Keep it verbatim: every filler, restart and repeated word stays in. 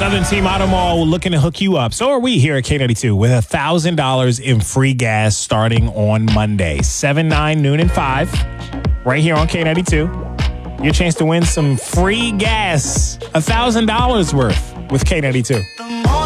Southern Team Auto Mall looking to hook you up. So are we here at K ninety-two with one thousand dollars in free gas starting on Monday. seven, nine, noon, and five. Right here on K ninety-two. Your chance to win some free gas. one thousand dollars worth with K ninety-two.